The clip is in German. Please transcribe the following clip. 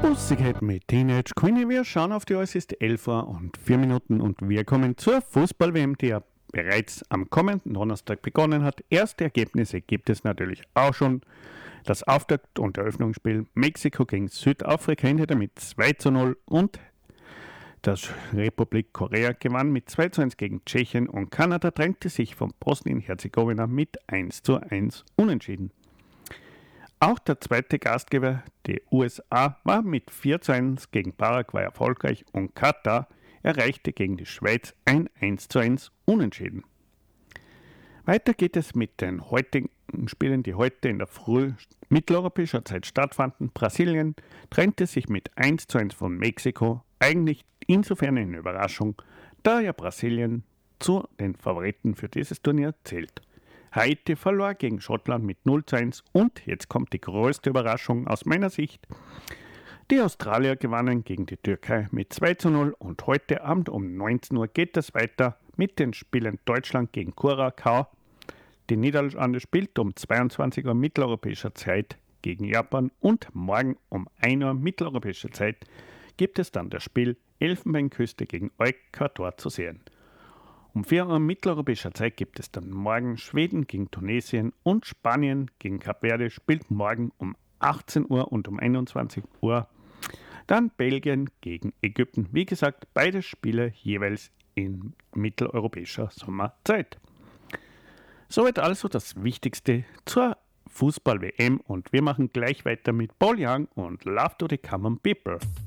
Bussigkeit mit Teenage Queenie. Wir schauen auf die Uhr, es ist 11 Uhr und 4 Minuten und wir kommen zur Fußball-WM, die ja bereits am kommenden Donnerstag begonnen hat. Erste Ergebnisse gibt es natürlich auch schon. Das Auftakt- und Eröffnungsspiel Mexiko gegen Südafrika endete mit 2:0 und das Republik Korea gewann mit 2:1 gegen Tschechien und Kanada drängte sich von Bosnien-Herzegowina mit 1:1 unentschieden. Auch der zweite Gastgeber, die USA, war mit 4:1 gegen Paraguay erfolgreich und Katar erreichte gegen die Schweiz ein 1:1 Unentschieden. Weiter geht es mit den heutigen Spielen, die heute in der Früh mitteleuropäischer Zeit stattfanden. Brasilien trennte sich mit 1:1 von Mexiko, eigentlich insofern eine Überraschung, da ja Brasilien zu den Favoriten für dieses Turnier zählt. Haiti verlor gegen Schottland mit 0:1 und jetzt kommt die größte Überraschung aus meiner Sicht. Die Australier gewannen gegen die Türkei mit 2:0 und heute Abend um 19 Uhr geht es weiter mit den Spielen Deutschland gegen Curacao. Die Niederlande spielt um 22 Uhr mitteleuropäischer Zeit gegen Japan und morgen um 1 Uhr mitteleuropäischer Zeit gibt es dann das Spiel Elfenbeinküste gegen Ecuador zu sehen. Um 4 Uhr mitteleuropäischer Zeit gibt es dann morgen Schweden gegen Tunesien und Spanien gegen Kap Verde spielt morgen um 18 Uhr und um 21 Uhr. Dann Belgien gegen Ägypten. Wie gesagt, beide Spiele jeweils in mitteleuropäischer Sommerzeit. Soweit also das Wichtigste zur Fußball-WM und wir machen gleich weiter mit Paul Young und Love to the Common People.